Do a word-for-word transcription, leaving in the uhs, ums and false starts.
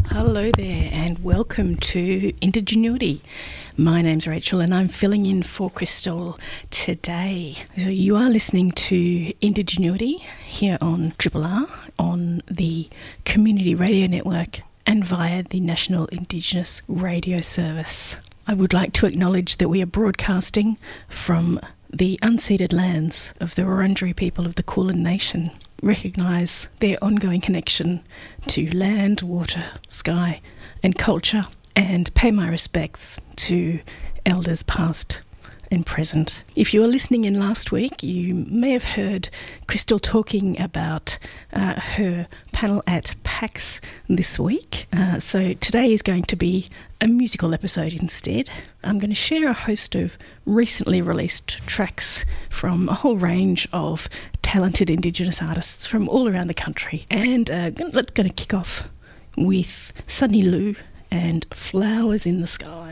Hello there and welcome to Indigenuity. My name's Rachel and I'm filling in for Crystal today. So you are listening to Indigenuity here on Triple R on the Community Radio Network and via the National Indigenous Radio Service. I would like to acknowledge that we are broadcasting from the unceded lands of the Wurundjeri people of the Kulin Nation. Recognise their ongoing connection to land, water, sky and culture, and pay my respects to elders past and present. If you were listening in last week, you may have heard Crystal talking about uh, her panel at PAX this week. Uh, so today is going to be a musical episode instead. I'm going to share a host of recently released tracks from a whole range of talented Indigenous artists from all around the country. And uh, let's going to kick off with Sunny Lou and Flowers in the Sky.